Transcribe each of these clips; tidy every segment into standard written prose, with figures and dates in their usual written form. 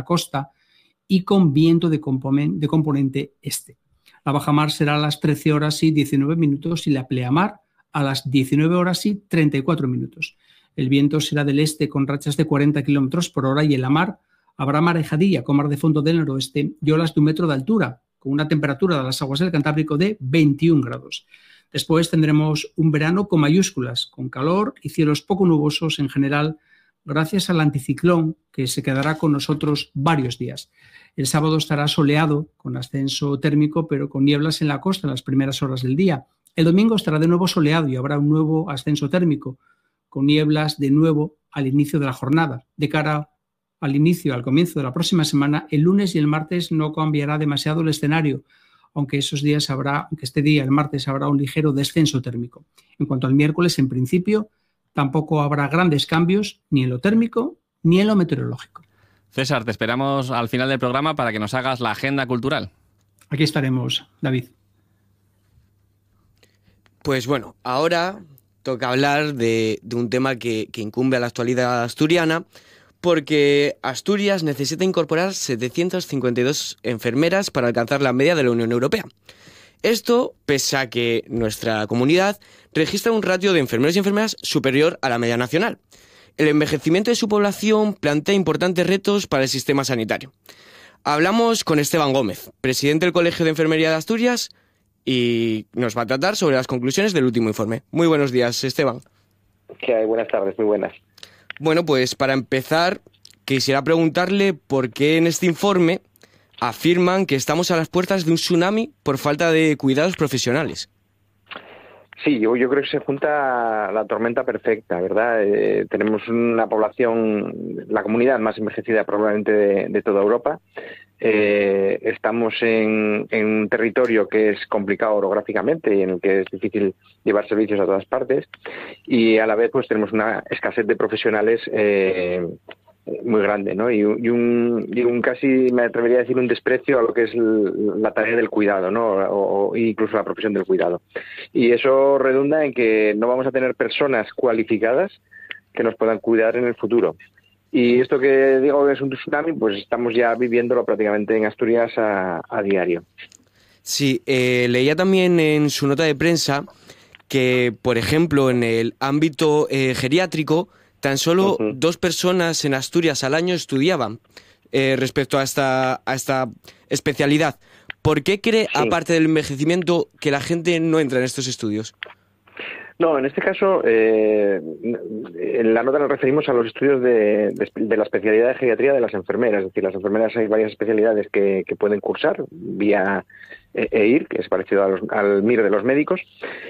costa y con viento de componente este. La bajamar será a las 13 horas y 19 minutos y la pleamar a las 19 horas y 34 minutos. El viento será del este con rachas de 40 km por hora y en la mar habrá marejadilla con mar de fondo del noroeste y olas de 1 metro de altura, con una temperatura de las aguas del Cantábrico de 21 grados. Después tendremos un verano con mayúsculas, con calor y cielos poco nubosos en general, gracias al anticiclón que se quedará con nosotros varios días. El sábado estará soleado, con ascenso térmico, pero con nieblas en la costa en las primeras horas del día. El domingo estará de nuevo soleado y habrá un nuevo ascenso térmico, con nieblas de nuevo al inicio de la jornada. De cara al comienzo de la próxima semana, el lunes y el martes no cambiará demasiado el escenario, aunque este día, el martes, habrá un ligero descenso térmico. En cuanto al miércoles, en principio, tampoco habrá grandes cambios ni en lo térmico ni en lo meteorológico. César, te esperamos al final del programa para que nos hagas la agenda cultural. Aquí estaremos, David. Pues bueno, ahora toca hablar de un tema que incumbe a la actualidad asturiana, porque Asturias necesita incorporar 752 enfermeras para alcanzar la media de la Unión Europea. Esto pese a que nuestra comunidad registra un ratio de enfermeros y enfermeras superior a la media nacional. El envejecimiento de su población plantea importantes retos para el sistema sanitario. Hablamos con Esteban Gómez, presidente del Colegio de Enfermería de Asturias, y nos va a tratar sobre las conclusiones del último informe. Muy buenos días, Esteban. ¿Qué hay? Buenas tardes, muy buenas. Bueno, pues para empezar, quisiera preguntarle por qué en este informe afirman que estamos a las puertas de un tsunami por falta de cuidados profesionales. Sí, yo creo que se junta la tormenta perfecta, ¿verdad? Tenemos una población, la comunidad más envejecida probablemente de toda Europa. Estamos en un territorio que es complicado orográficamente y en el que es difícil llevar servicios a todas partes, y a la vez pues tenemos una escasez de profesionales muy grande, ¿no? Y un casi, me atrevería a decir, un desprecio a lo que es la tarea del cuidado, ¿no? O incluso la profesión del cuidado. Y eso redunda en que no vamos a tener personas cualificadas que nos puedan cuidar en el futuro. Y esto que digo que es un tsunami, pues estamos ya viviéndolo prácticamente en Asturias a diario. Sí, leía también en su nota de prensa que, por ejemplo, en el ámbito geriátrico, tan solo 2 personas en Asturias al año estudiaban respecto a esta especialidad. ¿Por qué cree, aparte del envejecimiento, que la gente no entra en estos estudios? No, en este caso, en la nota nos referimos a los estudios de la especialidad de geriatría de las enfermeras. Es decir, las enfermeras hay varias especialidades que pueden cursar vía EIR, que es parecido al MIR de los médicos,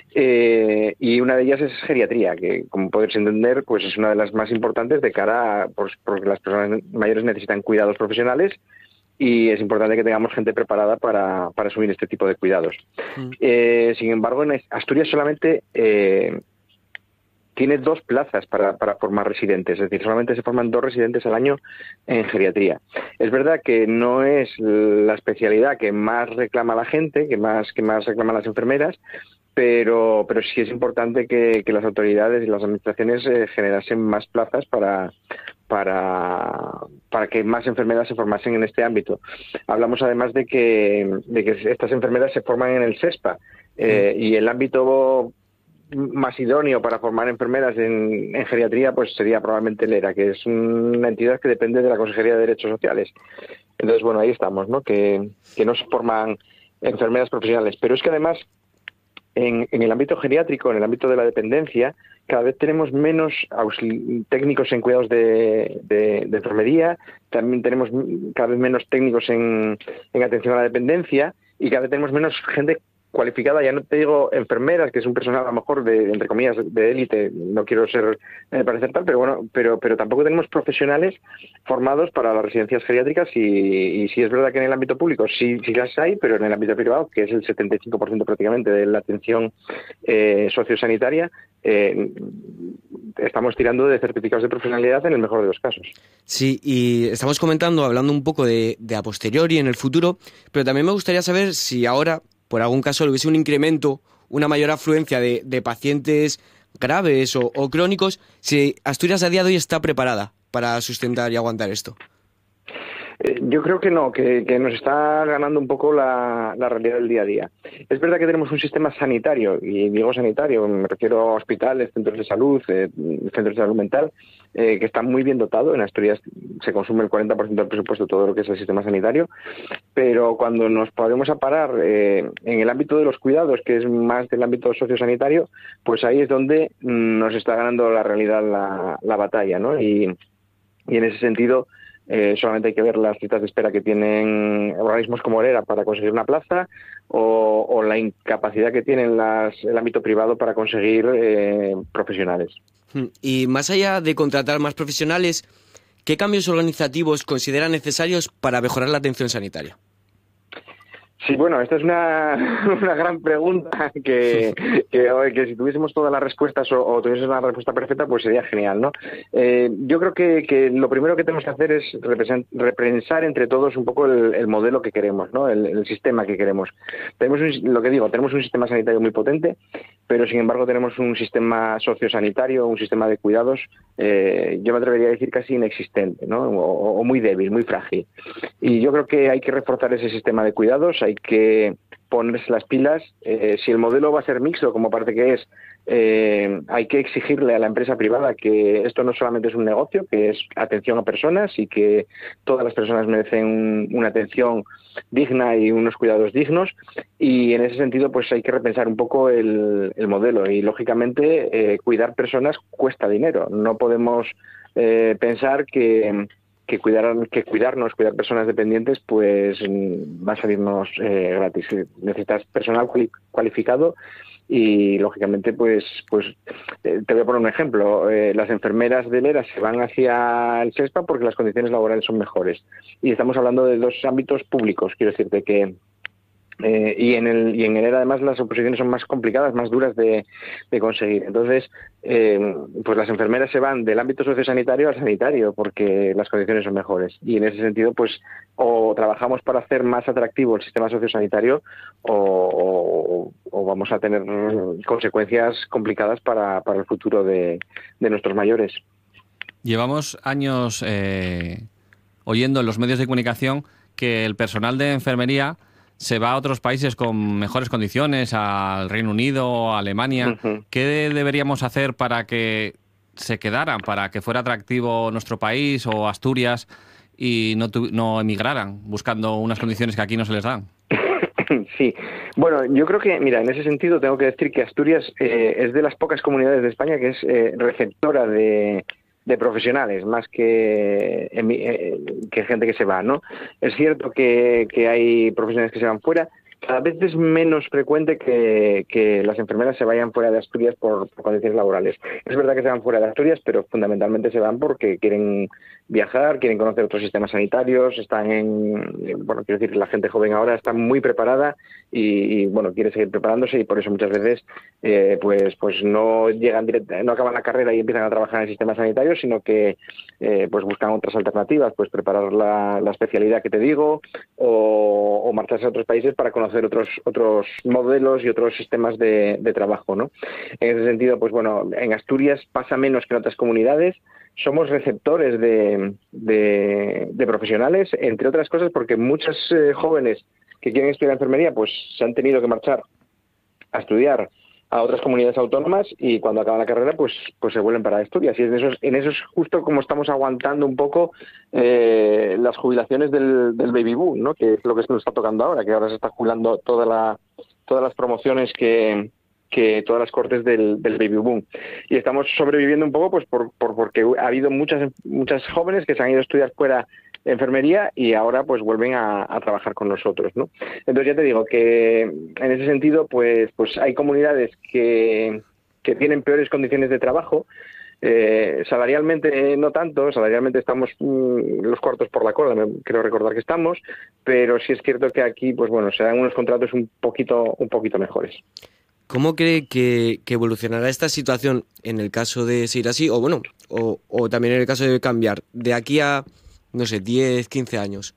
y una de ellas es geriatría, que, como podéis entender, pues es una de las más importantes de cara a, porque las personas mayores necesitan cuidados profesionales, y es importante que tengamos gente preparada para asumir este tipo de cuidados. Sin embargo, en Asturias solamente tiene 2 plazas para formar residentes, es decir, solamente se forman 2 residentes al año en geriatría. Es verdad que no es la especialidad que más reclama la gente, que más reclaman las enfermeras, pero sí es importante que las autoridades y las administraciones generasen más plazas para que más enfermeras se formasen en este ámbito. Hablamos además de que estas enfermeras se forman en el SESPA, y el ámbito más idóneo para formar enfermeras en geriatría pues sería probablemente el ERA, que es una entidad que depende de la Consejería de Derechos Sociales. Entonces, bueno, ahí estamos, ¿no? Que no se forman enfermeras profesionales. Pero es que además, en el ámbito geriátrico, en el ámbito de la dependencia, cada vez tenemos menos técnicos en cuidados de enfermería, también tenemos cada vez menos técnicos en atención a la dependencia, y cada vez tenemos menos gente cualificada, ya no te digo enfermeras, que es un personal a lo mejor de, entre comillas, de élite, no quiero parecer tal, pero bueno, pero tampoco tenemos profesionales formados para las residencias geriátricas, y sí es verdad que en el ámbito público sí las hay, pero en el ámbito privado, que es el 75% prácticamente de la atención sociosanitaria, estamos tirando de certificados de profesionalidad en el mejor de los casos. Sí, y estamos hablando un poco de a posteriori en el futuro, pero también me gustaría saber si ahora, por algún caso, hubiese un incremento, una mayor afluencia de pacientes graves o crónicos, si Asturias a día de hoy está preparada para sustentar y aguantar esto. Yo creo que no, que nos está ganando un poco la realidad del día a día. Es verdad que tenemos un sistema sanitario, y digo sanitario, me refiero a hospitales, centros de salud, centros de salud mental, que está muy bien dotado. En Asturias se consume el 40% del presupuesto, todo lo que es el sistema sanitario, pero cuando nos podemos parar en el ámbito de los cuidados, que es más del ámbito sociosanitario, pues ahí es donde nos está ganando la realidad la batalla, ¿no? Y en ese sentido, solamente hay que ver las citas de espera que tienen organismos como ERA para conseguir una plaza o la incapacidad que tienen el ámbito privado para conseguir profesionales. Y más allá de contratar más profesionales, ¿qué cambios organizativos consideran necesarios para mejorar la atención sanitaria? Sí, bueno, esta es una gran pregunta que si tuviésemos todas las respuestas o tuviésemos una respuesta perfecta, pues sería genial, ¿no? Yo creo que lo primero que tenemos que hacer es repensar entre todos un poco el modelo que queremos, ¿no? El sistema que queremos. Tenemos tenemos un sistema sanitario muy potente, pero sin embargo tenemos un sistema sociosanitario, un sistema de cuidados, yo me atrevería a decir casi inexistente, ¿no? O muy débil, muy frágil. Y yo creo que hay que reforzar ese sistema de cuidados, hay que ponerse las pilas. Si el modelo va a ser mixto, como parece que es, hay que exigirle a la empresa privada que esto no solamente es un negocio, que es atención a personas y que todas las personas merecen una atención digna y unos cuidados dignos, y en ese sentido pues hay que repensar un poco el modelo y lógicamente cuidar personas cuesta dinero. No podemos pensar que cuidarnos, cuidar personas dependientes, pues va a salirnos gratis. Necesitas personal cualificado y, lógicamente, pues te voy a poner un ejemplo. Las enfermeras del ERA se van hacia el SESPA porque las condiciones laborales son mejores. Y estamos hablando de dos ámbitos públicos. Quiero decirte que y en el ERA además las oposiciones son más complicadas, más duras de conseguir. Entonces, pues las enfermeras se van del ámbito sociosanitario al sanitario porque las condiciones son mejores. Y en ese sentido, pues o trabajamos para hacer más atractivo el sistema sociosanitario o vamos a tener consecuencias complicadas para el futuro de nuestros mayores. Llevamos años oyendo en los medios de comunicación que el personal de enfermería se va a otros países con mejores condiciones, al Reino Unido, a Alemania. Uh-huh. ¿Qué deberíamos hacer para que se quedaran, para que fuera atractivo nuestro país o Asturias y no emigraran buscando unas condiciones que aquí no se les dan? Sí, bueno, yo creo que, mira, en ese sentido tengo que decir que Asturias es de las pocas comunidades de España que es receptora de profesionales, más que gente que se va, ¿no? Es cierto que hay profesionales que se van fuera. Cada vez es menos frecuente que las enfermeras se vayan fuera de Asturias por condiciones laborales. Es verdad que se van fuera de Asturias, pero fundamentalmente se van porque quieren viajar, quieren conocer otros sistemas sanitarios, quiero decir, la gente joven ahora está muy preparada y quiere seguir preparándose, y por eso muchas veces pues no llegan no acaban la carrera y empiezan a trabajar en el sistema sanitario, sino que pues buscan otras alternativas, pues preparar la especialidad que te digo o marcharse a otros países para conocer otros modelos y otros sistemas de trabajo, ¿no? En ese sentido, pues bueno, en Asturias pasa menos que en otras comunidades. Somos receptores de profesionales, entre otras cosas porque muchos jóvenes que quieren estudiar enfermería pues se han tenido que marchar a estudiar a otras comunidades autónomas y cuando acaban la carrera pues se vuelven para Asturias, y en eso es justo como estamos aguantando un poco las jubilaciones del baby boom, ¿no? Que es lo que nos está tocando ahora, que ahora se está jubilando todas las promociones que todas las cortes del baby boom, y estamos sobreviviendo un poco pues porque ha habido muchas jóvenes que se han ido a estudiar fuera enfermería y ahora pues vuelven a trabajar con nosotros, ¿no? Entonces ya te digo que en ese sentido pues hay comunidades que tienen peores condiciones de trabajo. Salarialmente no tanto, salarialmente estamos los cuartos por la cola, creo recordar que estamos, pero sí es cierto que aquí pues bueno, se dan unos contratos un poquito mejores. ¿Cómo cree que evolucionará esta situación en el caso de seguir así o también en el caso de cambiar de aquí a, no sé, 10, 15 años?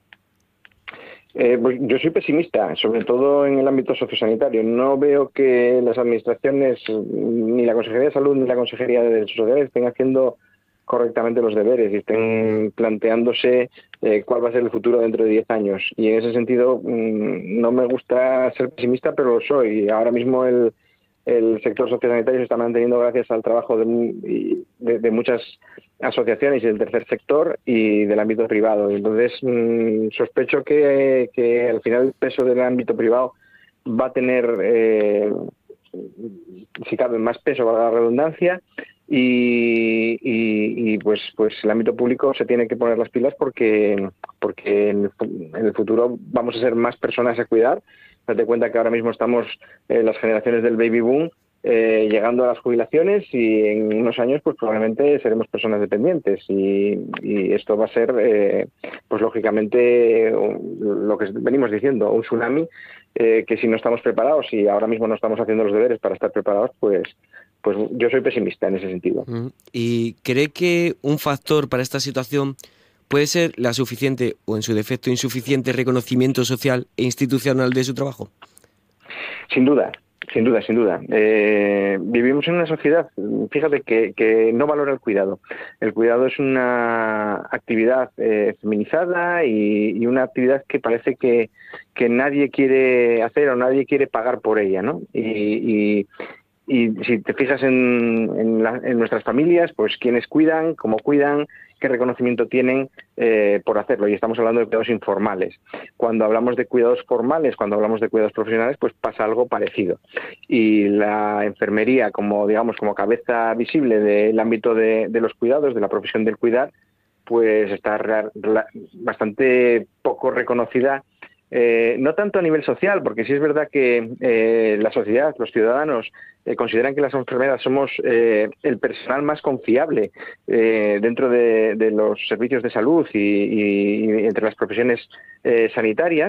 Pues yo soy pesimista, sobre todo en el ámbito sociosanitario. No veo que las administraciones, ni la Consejería de Salud ni la Consejería de Derechos Sociales, estén haciendo correctamente los deberes y estén planteándose cuál va a ser el futuro dentro de 10 años. Y en ese sentido no me gusta ser pesimista, pero lo soy. Ahora mismo el sector sociosanitario se está manteniendo gracias al trabajo de muchas asociaciones y del tercer sector y del ámbito privado. Entonces sospecho que al final el peso del ámbito privado va a tener, si cabe, más peso, valga la redundancia, y pues el ámbito público se tiene que poner las pilas porque en el futuro vamos a ser más personas a cuidar. Date cuenta que ahora mismo estamos las generaciones del baby boom llegando a las jubilaciones, y en unos años pues probablemente seremos personas dependientes, y esto va a ser pues lógicamente lo que venimos diciendo, un tsunami que si no estamos preparados y ahora mismo no estamos haciendo los deberes para estar preparados, pues yo soy pesimista en ese sentido. ¿Y cree que un factor para esta situación puede ser la suficiente o en su defecto insuficiente reconocimiento social e institucional de su trabajo? Sin duda. Vivimos en una sociedad, fíjate, que no valora el cuidado. El cuidado es una actividad feminizada y una actividad que parece que nadie quiere hacer o nadie quiere pagar por ella, ¿no? Y si te fijas en nuestras familias, pues quiénes cuidan, cómo cuidan, qué reconocimiento tienen por hacerlo. Y estamos hablando de cuidados informales. Cuando hablamos de cuidados formales, cuando hablamos de cuidados profesionales, pues pasa algo parecido. Y la enfermería, como cabeza visible del ámbito de los cuidados, de la profesión del cuidar, pues está bastante poco reconocida. No tanto a nivel social, porque sí es verdad que la sociedad, los ciudadanos, consideran que las enfermeras somos el personal más confiable dentro de los servicios de salud y entre las profesiones sanitarias,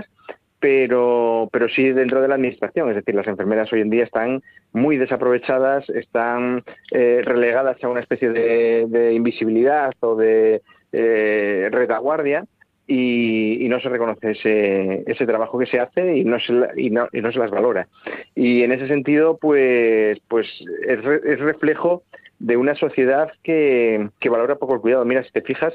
pero sí dentro de la administración. Es decir, las enfermeras hoy en día están muy desaprovechadas, están relegadas a una especie de invisibilidad o de retaguardia, y no se reconoce ese trabajo que se hace y no se las valora. Y en ese sentido, pues es reflejo de una sociedad que valora poco el cuidado. Mira, si te fijas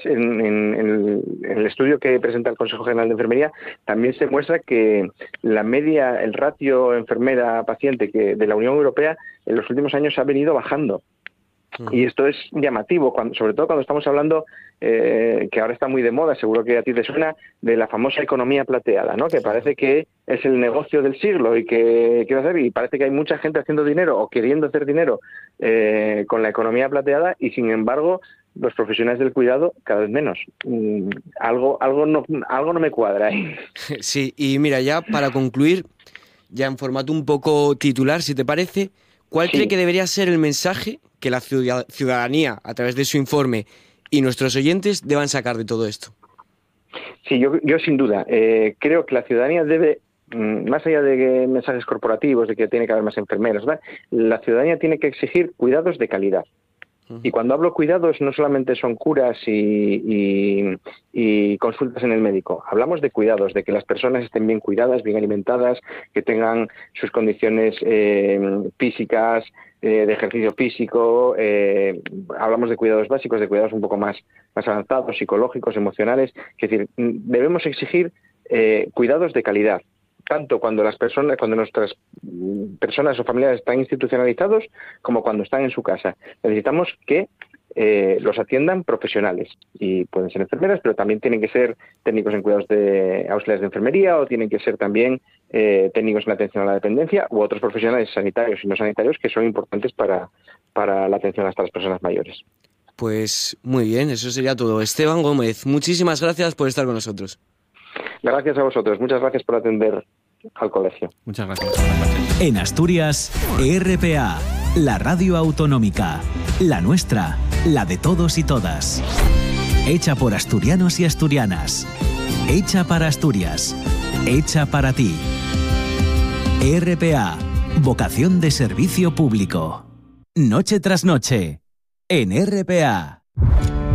en el estudio que presenta el Consejo General de Enfermería, también se muestra que la media, el ratio enfermera-paciente de la Unión Europea en los últimos años ha venido bajando. Y esto es llamativo, sobre todo cuando estamos hablando, que ahora está muy de moda, seguro que a ti te suena, de la famosa economía plateada, ¿no? Que parece que es el negocio del siglo y que quiero hacer, y parece que hay mucha gente haciendo dinero o queriendo hacer dinero con la economía plateada, y sin embargo los profesionales del cuidado cada vez menos. Algo no me cuadra ahí. Sí, y mira, ya para concluir, ya en formato un poco titular, si te parece, ¿cuál cree que debería ser el mensaje que la ciudadanía, a través de su informe, y nuestros oyentes deban sacar de todo esto? Sí, yo sin duda creo que la ciudadanía debe, más allá de mensajes corporativos, de que tiene que haber más enfermeros, ¿verdad? La ciudadanía tiene que exigir cuidados de calidad. Y cuando hablo cuidados, no solamente son curas y consultas en el médico. Hablamos de cuidados, de que las personas estén bien cuidadas, bien alimentadas, que tengan sus condiciones físicas, de ejercicio físico. Hablamos de cuidados básicos, de cuidados un poco más avanzados, psicológicos, emocionales. Es decir, debemos exigir cuidados de calidad, tanto cuando nuestras personas o familiares están institucionalizados como cuando están en su casa. Necesitamos que los atiendan profesionales, y pueden ser enfermeras, pero también tienen que ser técnicos en cuidados de auxiliares de enfermería, o tienen que ser también técnicos en atención a la dependencia, u otros profesionales sanitarios y no sanitarios que son importantes para la atención hasta las personas mayores. Pues muy bien, eso sería todo. Esteban Gómez, muchísimas gracias por estar con nosotros. Gracias a vosotros, muchas gracias por atender al colegio. Muchas gracias. En Asturias, RPA, la radio autonómica, la nuestra, la de todos y todas. Hecha por asturianos y asturianas. Hecha para Asturias. Hecha para ti. RPA, vocación de servicio público. Noche tras noche, en RPA.